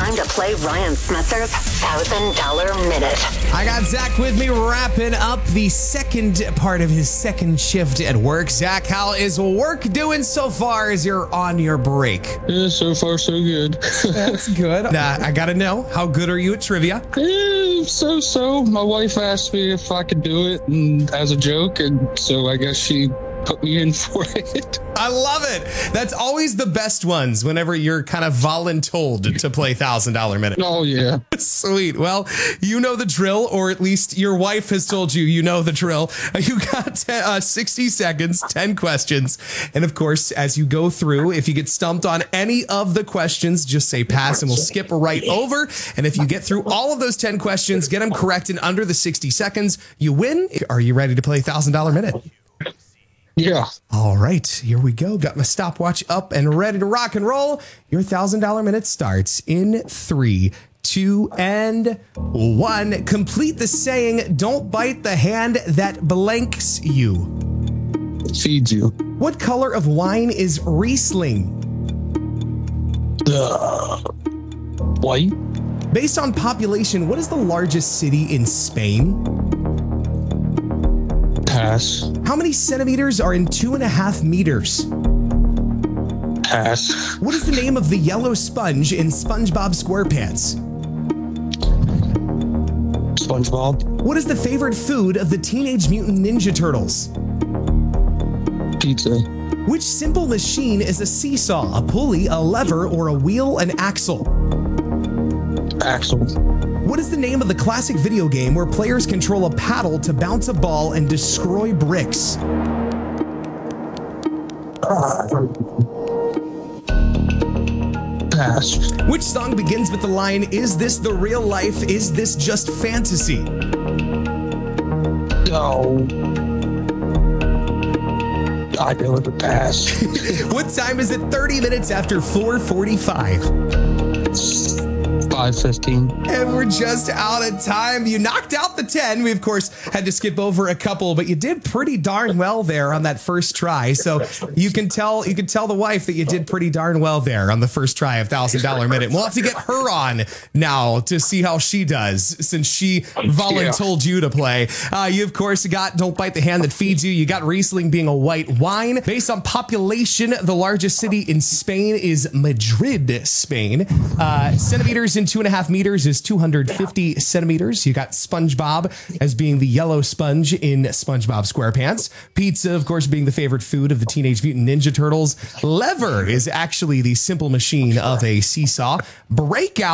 time to play Ryan Smetzer's $1,000 Minute. I got Zach with me wrapping up the second part of his second shift at work. Zach, how is work doing so far as you're on your break? Yeah, so far so good. That's good. I got to know, how good are you at trivia? So. My wife asked me if I could do it and as a joke, and so I guess she put me in for it. I love it. That's always the best ones whenever you're kind of voluntold to play $1,000 Minute. Oh, yeah. Sweet. Well, you know the drill, or at least your wife has told you you know the drill. You got 60 seconds, 10 questions. And of course, as you go through, if you get stumped on any of the questions, just say pass and we'll skip right over. And if you get through all of those 10 questions, get them correct in under the 60 seconds, you win. Are you ready to play $1,000 Minute? Yeah. All right, here we go. Got my stopwatch up and ready to rock and roll. Your $1,000 Minute starts in 3, 2, and 1. Complete the saying, don't bite the hand that blanks you. Feeds you. What color of wine is Riesling? White. Based on population, what is the largest city in Spain? Pass. How many centimeters are in 2.5 meters? Pass. What is the name of the yellow sponge in SpongeBob SquarePants? SpongeBob. What is the favorite food of the Teenage Mutant Ninja Turtles? Pizza. Which simple machine is a seesaw, a pulley, a lever, or a wheel, an axle? Axle. What is the name of the classic video game where players control a paddle to bounce a ball and destroy bricks? Pass. Which song begins with the line, "Is this the real life? Is this just fantasy?" No. I go with the pass. What time is it? 30 minutes after 4:45. 5:15. And we're just out of time. You knocked out the 10. We, of course, had to skip over a couple, but you did pretty darn well there on that first try. So you can tell the wife that you did pretty darn well there on the first try of $1,000 Minute. We'll have to get her on now to see how she does, since she voluntold you to play. You, of course, got Don't Bite the Hand That Feeds You. You got Riesling being a white wine. Based on population, the largest city in Spain is Madrid, Spain. Centimeters in 2.5 meters is 250 centimeters. You got SpongeBob as being the yellow sponge in SpongeBob SquarePants. Pizza, of course, being the favorite food of the Teenage Mutant Ninja Turtles. Lever is actually the simple machine of a seesaw. Breakout